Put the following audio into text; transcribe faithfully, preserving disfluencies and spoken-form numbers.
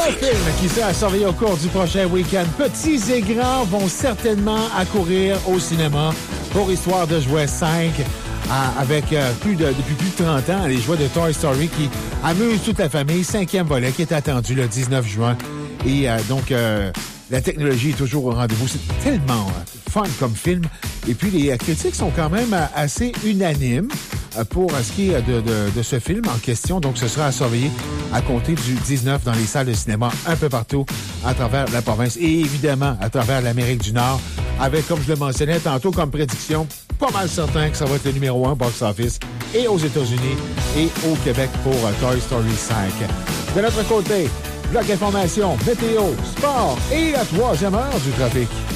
Un film qui sera surveillé au cours du prochain week-end. Petits et grands vont certainement accourir au cinéma pour Histoire de jouets cinq. À, avec euh, plus de, depuis plus de trente ans, les jouets de Toy Story qui amusent toute la famille. Cinquième volet qui est attendu le dix-neuf juin. Et euh, donc, euh, la technologie est toujours au rendez-vous. C'est tellement euh, fun comme film. Et puis, les euh, critiques sont quand même euh, assez unanimes euh, pour euh, ce qui est de, de, de ce film en question. Donc, ce sera à surveiller à compter du dix-neuf dans les salles de cinéma un peu partout à travers la province et évidemment à travers l'Amérique du Nord. Avec, comme je le mentionnais tantôt comme prédiction, pas mal certain que ça va être le numéro un box-office et aux États-Unis et au Québec pour uh, Toy Story cinq. De notre côté, bloc information, météo, sport et la troisième heure du trafic.